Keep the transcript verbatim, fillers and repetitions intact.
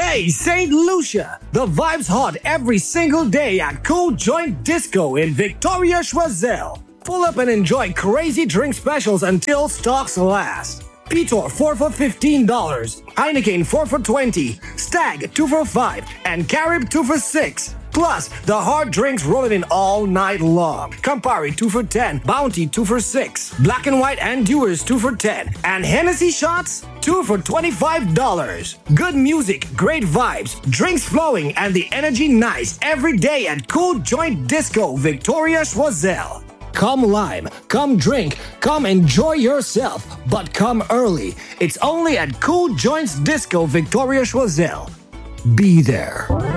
Hey, Saint Lucia! The vibe's hot every single day at Cool Joint Disco in Victoria, Choiseul. Pull up and enjoy crazy drink specials until stocks last. Pitor four for fifteen dollars, Heineken four for twenty dollars, Stag two for five dollars, and Carib two for six dollars. Plus, the hard drinks rolling in all night long. Campari two for ten, Bounty two for six, Black and White and Dewar's two for ten, and Hennessy shots two for twenty-five dollars. Good music, great vibes, drinks flowing, and the energy nice every day at Cool Joint Disco, Victoria, Choiseul. Come lime, come drink, come enjoy yourself, but come early. It's only at Cool Joints Disco, Victoria, Choiseul. Be there.